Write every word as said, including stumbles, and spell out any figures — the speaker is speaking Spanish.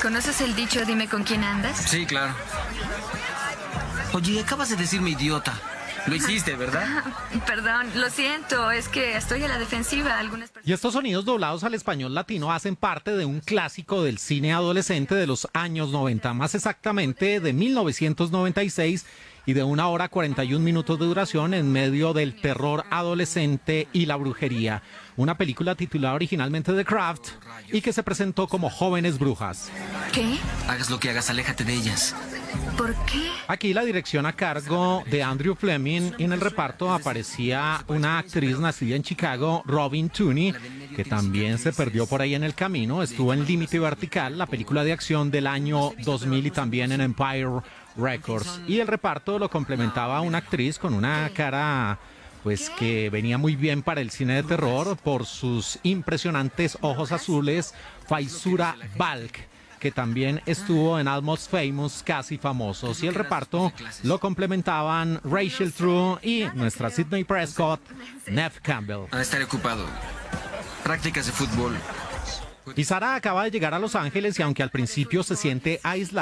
¿Conoces el dicho dime con quién andas? Sí, claro. Oye, acabas de decirme idiota. Lo hiciste, ¿verdad? Perdón, lo siento, es que estoy a la defensiva. Algunas personas... Y estos sonidos doblados al español latino hacen parte de un clásico del cine adolescente de los años noventa, más exactamente de mil novecientos noventa y seis, y de una hora cuarenta y un minutos de duración en medio del terror adolescente y la brujería. Una película titulada originalmente The Craft y que se presentó como Jóvenes Brujas. ¿Qué? Hagas lo que hagas, aléjate de ellas. ¿Por qué? Aquí la dirección a cargo de Andrew Fleming, y en el reparto aparecía una actriz nacida en Chicago, Robin Tunney, que también se perdió por ahí en el camino. Estuvo en Límite Vertical, la película de acción del año dos mil, y también en Empire Records. Y el reparto lo complementaba una actriz con una cara pues que venía muy bien para el cine de terror por sus impresionantes ojos azules, Faizura Balk, que también estuvo en Almost Famous, Casi Famosos. Y el reparto lo complementaban Rachel True y nuestra Sidney Prescott, Neve Campbell. Ah, estaré ocupado. Prácticas de fútbol. Y Sara acaba de llegar a Los Ángeles, y aunque al principio se siente aislada,